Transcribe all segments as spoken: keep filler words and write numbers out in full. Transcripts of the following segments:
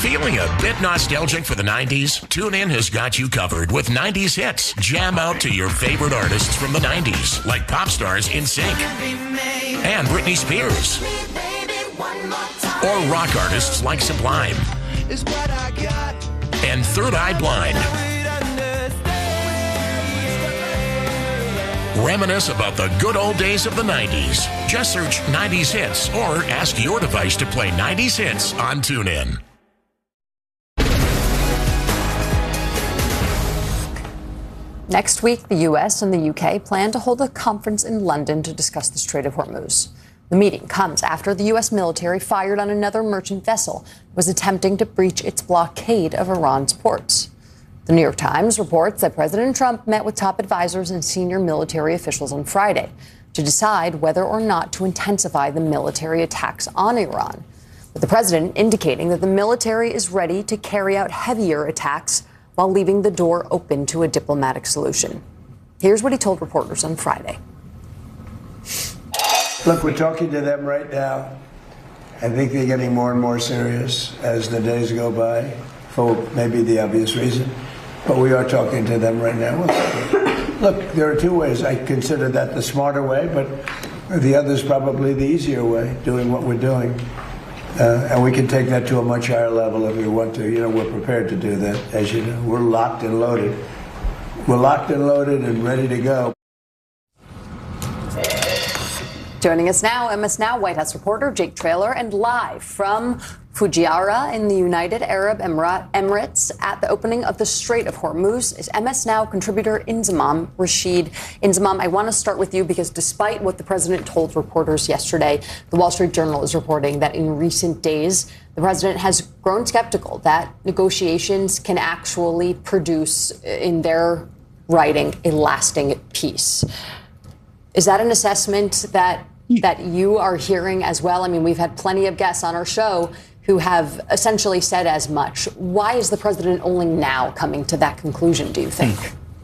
Feeling a bit nostalgic for the nineties? TuneIn has got you covered with nineties hits. Jam out to your favorite artists from the nineties, like pop stars NSYNC and Britney Spears. Or rock artists like Sublime and Third Eye Blind. Reminisce about the good old days of the nineties. Just search nineties hits or ask your device to play nineties hits on TuneIn. Next week, the U S and the U K plan to hold a conference in London to discuss the Strait of Hormuz. The meeting comes after the U S military fired on another merchant vessel that was attempting to breach its blockade of Iran's ports. The New York Times reports that President Trump met with top advisors and senior military officials on Friday to decide whether or not to intensify the military attacks on Iran, with the president indicating that the military is ready to carry out heavier attacks while leaving the door open to a diplomatic solution. Here's what he told reporters on Friday. Look, we're talking to them right now. I think they're getting more and more serious as the days go by, for maybe the obvious reason. But we are talking to them right now. Look, there are two ways. I consider that the smarter way, but the other is probably the easier way, doing what we're doing. Uh, and we can take that to a much higher level if we want to. You know, we're prepared to do that, as you know. We're locked and loaded. We're locked and loaded and ready to go. Joining us now, M S Now White House reporter Jake Traylor, and live from Fujairah in the United Arab Emirates at the opening of the Strait of Hormuz is M S Now contributor Inzamam Rashid. Inzamam, I want to start with you because despite what the president told reporters yesterday, the Wall Street Journal is reporting that in recent days, the president has grown skeptical that negotiations can actually produce, in their writing, a lasting peace. Is that an assessment that that you are hearing as well? I mean, we've had plenty of guests on our show who have essentially said as much. Why is the president only now coming to that conclusion, do you think?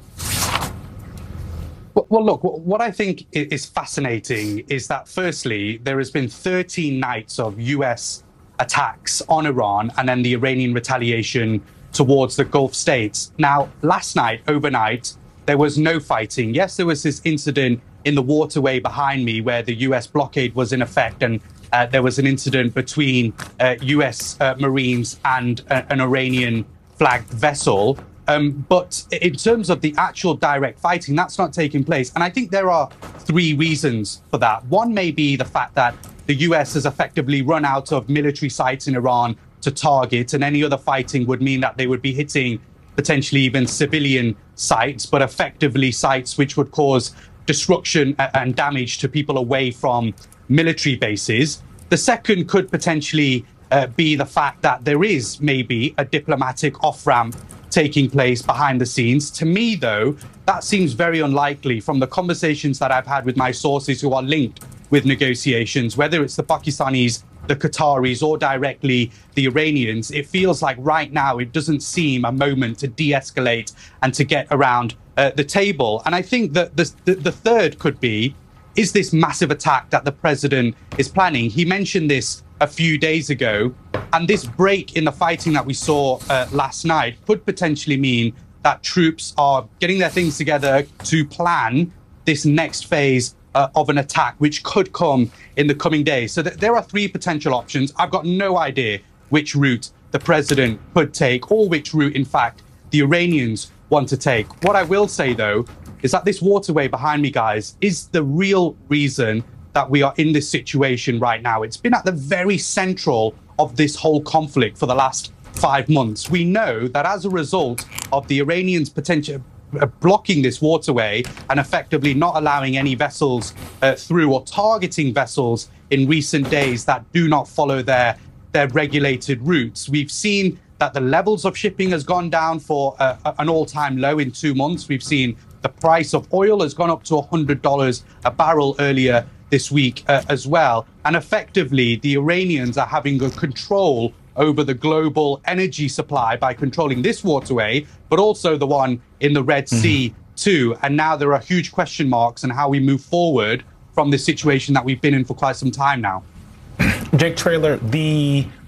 Well, well, look, what I think is fascinating is that, firstly, there has been thirteen nights of U S attacks on Iran and then the Iranian retaliation towards the Gulf states. Now, last night, overnight, there was no fighting. Yes, there was this incident in the waterway behind me where the U S blockade was in effect, and uh, there was an incident between uh, U S uh, Marines and uh, an Iranian flagged vessel. Um, but in terms of the actual direct fighting, that's not taking place. And I think there are three reasons for that. One may be the fact that the U S has effectively run out of military sites in Iran to target, and any other fighting would mean that they would be hitting potentially even civilian sites, but effectively sites which would cause destruction and damage to people away from military bases. The second could potentially uh, be the fact that there is maybe a diplomatic off-ramp taking place behind the scenes. To me, though, that seems very unlikely from the conversations that I've had with my sources who are linked with negotiations, whether it's the Pakistanis, the Qataris, or directly the Iranians. It feels like right now it doesn't seem a moment to de-escalate and to get around uh, the table. And I think that the, the, the third could be, is this massive attack that the president is planning? He mentioned this a few days ago, and this break in the fighting that we saw uh, last night could potentially mean that troops are getting their things together to plan this next phase uh, of an attack, which could come in the coming days. So th there are three potential options. I've got no idea which route the president could take, or which route, in fact, the Iranians want to take. What I will say, though, is that this waterway behind me, guys, is the real reason that we are in this situation right now. It's been at the very central of this whole conflict for the last five months. We know that as a result of the Iranians potentially blocking this waterway and effectively not allowing any vessels uh, through, or targeting vessels in recent days that do not follow their, their regulated routes, we've seen that the levels of shipping has gone down for uh, an all-time low in two months. We've seen the price of oil has gone up to one hundred dollars a barrel earlier this week uh, as well. And effectively, the Iranians are having a control over the global energy supply by controlling this waterway, but also the one in the Red Sea mm-hmm. too. And now there are huge question marks on how we move forward from this situation that we've been in for quite some time now. Jake Traylor, the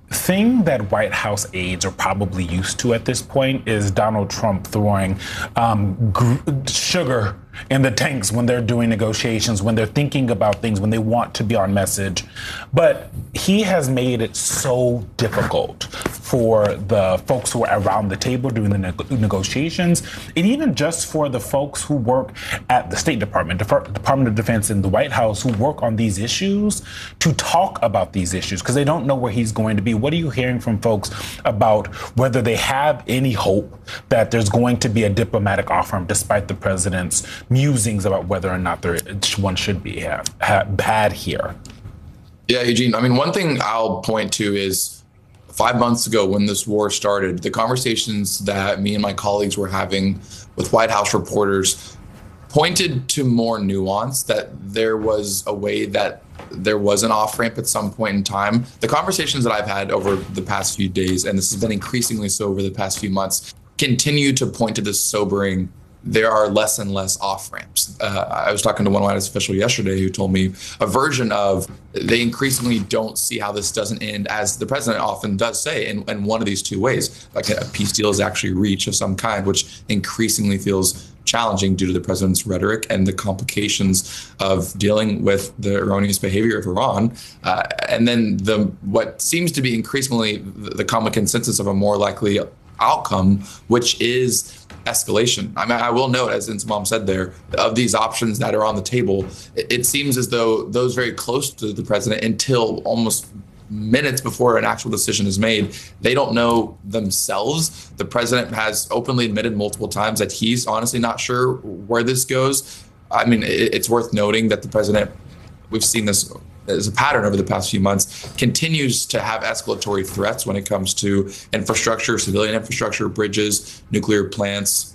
thing that White House aides are probably used to at this point is Donald Trump throwing um, gr- sugar in the tanks when they're doing negotiations, when they're thinking about things, when they want to be on message. But he has made it so difficult for the folks who are around the table doing the ne- negotiations, and even just for the folks who work at the State Department, Def- Department of Defense, and the White House who work on these issues to talk about these issues because they don't know where he's going to be. What are you hearing from folks about whether they have any hope that there's going to be a diplomatic off-ramp despite the president's musings about whether or not there one should be have, have, had here? Yeah, Eugene, I mean, one thing I'll point to is five months ago when this war started, the conversations that me and my colleagues were having with White House reporters pointed to more nuance, that there was a way that there was an off-ramp at some point in time. The conversations that I've had over the past few days, and this has been increasingly so over the past few months, continue to point to this sobering, there are less and less off-ramps. Uh, I was talking to one White House official yesterday who told me a version of they increasingly don't see how this doesn't end, as the president often does say, in, in one of these two ways. Like a peace deal is actually reached of some kind, which increasingly feels challenging due to the president's rhetoric and the complications of dealing with the erroneous behavior of Iran. Uh, and then the what seems to be increasingly the, the common consensus of a more likely outcome, which is escalation. I mean, I will note, as Insamam said there, of these options that are on the table, it, it seems as though those very close to the president until almost minutes before an actual decision is made, they don't know themselves. The president has openly admitted multiple times that he's honestly not sure where this goes. I mean, it, it's worth noting that the president, we've seen this as a pattern over the past few months, continues to have escalatory threats when it comes to infrastructure, civilian infrastructure, bridges, nuclear plants.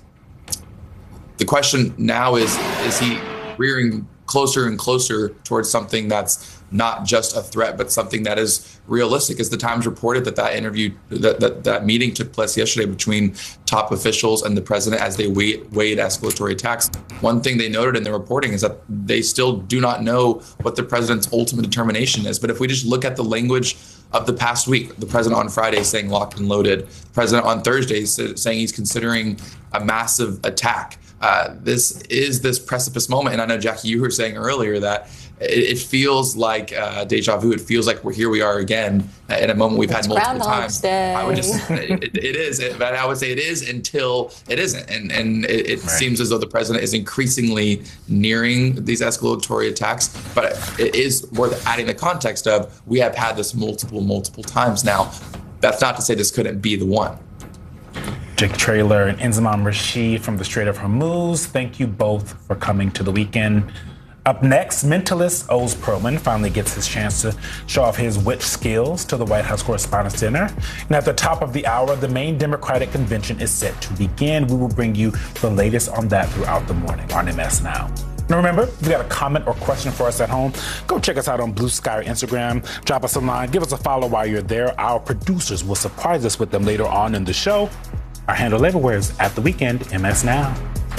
The question now is, is he rearing closer and closer towards something that's not just a threat, but something that is realistic? As the Times reported that that interview, that that, that meeting took place yesterday between top officials and the president as they weighed, weighed escalatory attacks. One thing they noted in the reporting is that they still do not know what the president's ultimate determination is. But if we just look at the language of the past week, the president on Friday saying locked and loaded, the president on Thursday saying he's considering a massive attack. Uh, this is this precipice moment. And I know, Jackie, you were saying earlier that it, it feels like uh, deja vu. It feels like we're here we are again in a moment we've it's had multiple Groundhog's times. Day. I would just, it, it is, but I would say it is until it isn't. And, and it, it right. seems as though the president is increasingly nearing these escalatory attacks. But it is worth adding the context of we have had this multiple, multiple times now. That's not to say this couldn't be the one. Jake Traylor and Insamam Rashid from the Strait of Hormuz, thank you both for coming to the weekend. Up next, mentalist Oz Perlman finally gets his chance to show off his witch skills to the White House Correspondents' Dinner. And at the top of the hour, the main Democratic convention is set to begin. We will bring you the latest on that throughout the morning on M S Now. Now remember, if you got a comment or question for us at home, go check us out on Blue Sky or Instagram. Drop us a line, give us a follow while you're there. Our producers will surprise us with them later on in the show. Our handle everywhere is at the weekend, M S Now.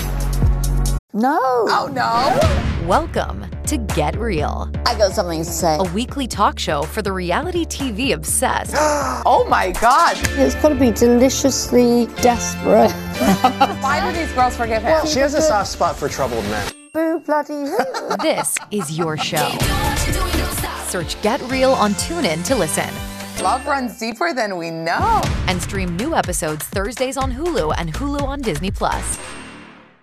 No. Oh, no. Welcome to Get Real. I got something to say. A weekly talk show for the reality T V obsessed. Oh, my God. It's got to be deliciously desperate. Why do these girls forgive him? Well, she has a soft spot for troubled men. Boo bloody who. This is your show. Search Get Real on TuneIn to listen. Love runs deeper than we know. And stream new episodes Thursdays on Hulu and Hulu on Disney Plus.